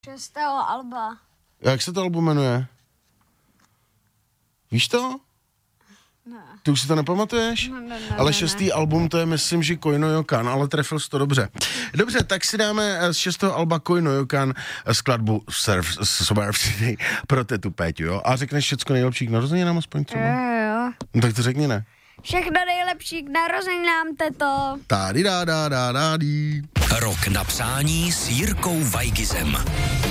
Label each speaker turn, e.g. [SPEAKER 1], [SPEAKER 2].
[SPEAKER 1] 6. alba.
[SPEAKER 2] Jak se to album jmenuje? Víš to?
[SPEAKER 1] Ne.
[SPEAKER 2] Ty už si to nepamatuješ?
[SPEAKER 1] Ne.
[SPEAKER 2] Ale 6. album, to je, myslím, že Koino Yokan, ale trefil jsi to dobře. Dobře, tak si dáme z 6. alba Koino Yokan skladbu Surf pro tetu Péťu, jo? A řekneš všecko nejlepší k narozeninám aspoň třeba?
[SPEAKER 1] Jo.
[SPEAKER 2] No tak to řekni, ne?
[SPEAKER 1] Všechno nejlepší k narozeninám, teto.
[SPEAKER 2] Tady dá.
[SPEAKER 3] Rok na přání s Jirkou Weigizem.